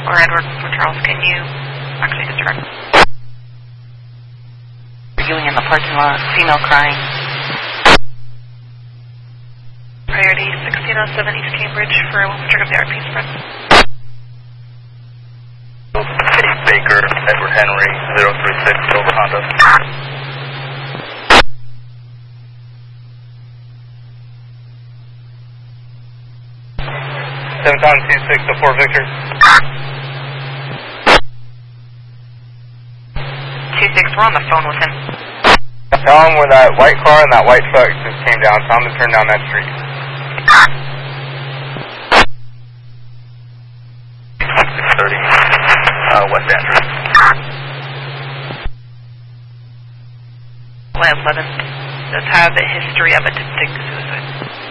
or Edward for Charles, can you actually disregard? Viewing in the parking lot, female crying. Priority 1607 East Cambridge for a woman trigger of the RP spread. City Baker, Edward Henry, 036, Silver Honda. 726 to 4 Victor. 26, we're on the phone with him. Tell him where that white car and that white truck just came down. Tell him to turn down that street. 630 West Andrews. 11 does have a history of attempting suicide.